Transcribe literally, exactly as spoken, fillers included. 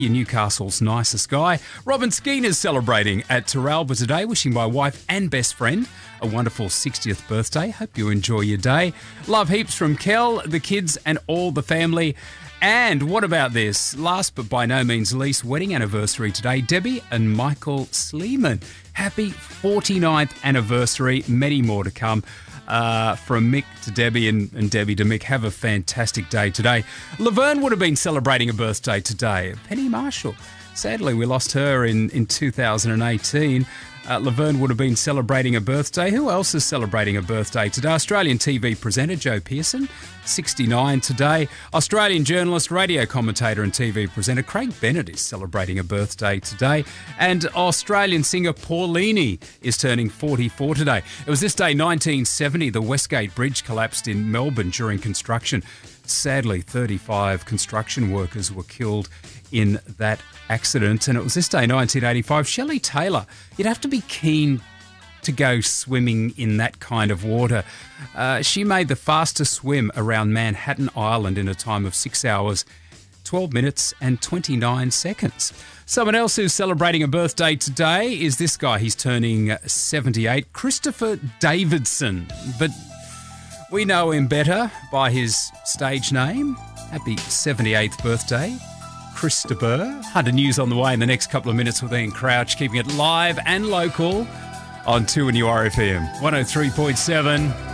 Newcastle's nicest guy. Robin Skeener's celebrating at Terralba today, wishing my wife and best friend a wonderful sixtieth birthday. Hope you enjoy your day. Love heaps from Kel, the kids and all the family. And what about this? Last but by no means least, wedding anniversary today. Debbie and Michael Sleeman. Happy forty-ninth anniversary. Many more to come. Uh, from Mick to Debbie and, and Debbie to Mick, have a fantastic day today. Laverne would have been celebrating a birthday today. Penny Marshall. Sadly, we lost her in, in two thousand eighteen. Uh, Laverne would have been celebrating a birthday. Who else is celebrating a birthday today? Australian T V presenter Joe Pearson, sixty-nine today. Australian journalist, radio commentator and T V presenter Craig Bennett is celebrating a birthday today. And Australian singer Paulini is turning forty-four today. It was this day, nineteen seventy, the Westgate Bridge collapsed in Melbourne during construction. Sadly, thirty-five construction workers were killed in that accident. And it was this day, nineteen eighty-five, Shelley Taylor. You'd have to be keen to go swimming in that kind of water. Uh, she made the fastest swim around Manhattan Island in a time of six hours, twelve minutes and twenty-nine seconds. Someone else who's celebrating a birthday today is this guy. He's turning seventy-eight, Christopher Davidson. But we know him better by his stage name. Happy seventy-eighth birthday, Christopher. Hunter News on the way in the next couple of minutes with Ian Crouch, keeping it live and local on two N U R F M one oh three point seven.